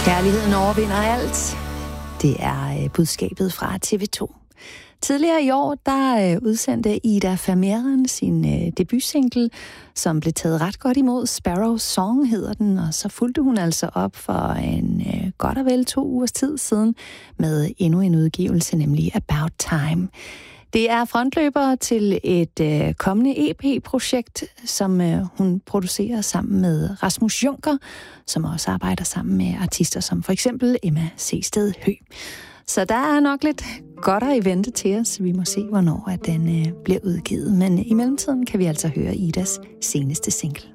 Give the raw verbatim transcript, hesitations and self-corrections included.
Kærligheden overvinder alt. Det er budskabet fra T V to. Tidligere i år, der udsendte Ida Vermeeren sin debutsingle, som blev taget ret godt imod. Sparrow Song hedder den, og så fulgte hun altså op for en godt og vel to ugers tid siden med endnu en udgivelse, nemlig About Time. Det er frontløber til et øh, kommende E P-projekt, som øh, hun producerer sammen med Rasmus Junker, som også arbejder sammen med artister som for eksempel Emma Sehsted Høgh. Så der er nok lidt godtere i vente til os. Vi må se, hvornår at den øh, bliver udgivet. Men i mellemtiden kan vi altså høre Idas seneste single.